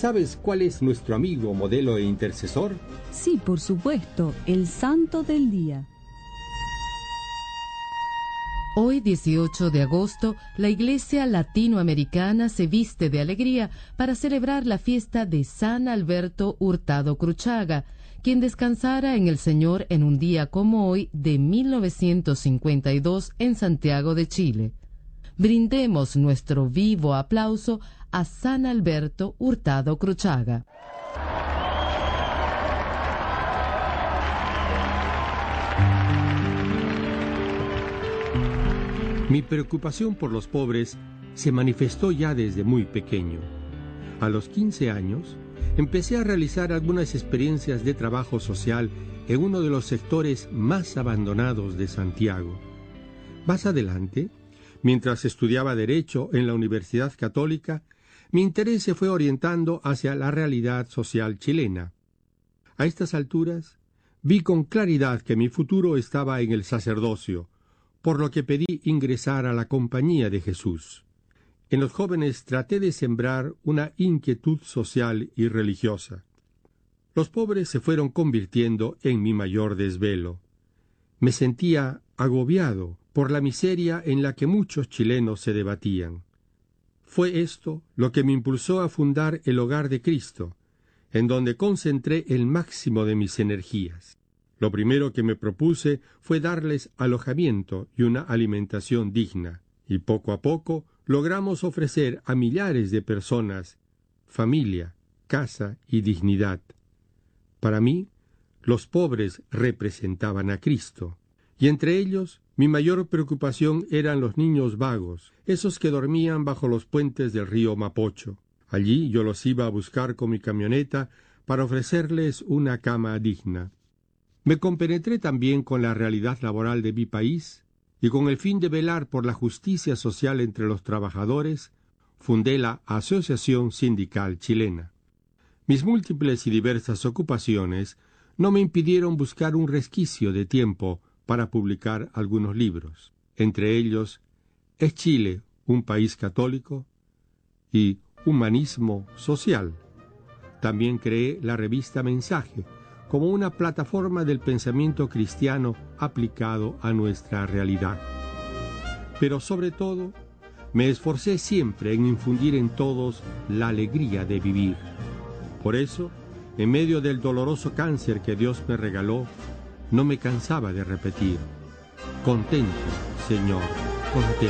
¿Sabes cuál es nuestro amigo, modelo e intercesor? Sí, por supuesto, el Santo del Día. Hoy, 18 de agosto, la Iglesia Latinoamericana se viste de alegría para celebrar la fiesta de San Alberto Hurtado Cruchaga, quien descansara en el Señor en un día como hoy de 1952 en Santiago de Chile. Brindemos nuestro vivo aplauso a San Alberto Hurtado Cruchaga. Mi preocupación por los pobres se manifestó ya desde muy pequeño. A los 15 años, empecé a realizar algunas experiencias de trabajo social en uno de los sectores más abandonados de Santiago. Más adelante, mientras estudiaba Derecho en la Universidad Católica, mi interés se fue orientando hacia la realidad social chilena. A estas alturas, vi con claridad que mi futuro estaba en el sacerdocio, por lo que pedí ingresar a la Compañía de Jesús. En los jóvenes traté de sembrar una inquietud social y religiosa. Los pobres se fueron convirtiendo en mi mayor desvelo. Me sentía agobiado por la miseria en la que muchos chilenos se debatían. Fue esto lo que me impulsó a fundar el Hogar de Cristo, en donde concentré el máximo de mis energías. Lo primero que me propuse fue darles alojamiento y una alimentación digna, y poco a poco logramos ofrecer a millares de personas familia, casa y dignidad. Para mí, los pobres representaban a Cristo, y entre ellos mi mayor preocupación eran los niños vagos, esos que dormían bajo los puentes del río Mapocho. Allí yo los iba a buscar con mi camioneta para ofrecerles una cama digna. Me compenetré también con la realidad laboral de mi país y con el fin de velar por la justicia social entre los trabajadores, fundé la Asociación Sindical Chilena. Mis múltiples y diversas ocupaciones no me impidieron buscar un resquicio de tiempo para publicar algunos libros, entre ellos ¿Es Chile un país católico? Y Humanismo Social. También creé la revista Mensaje, como una plataforma del pensamiento cristiano aplicado a nuestra realidad. Pero sobre todo, me esforcé siempre en infundir en todos la alegría de vivir. Por eso, en medio del doloroso cáncer que Dios me regaló, no me cansaba de repetir: contento, Señor, contento.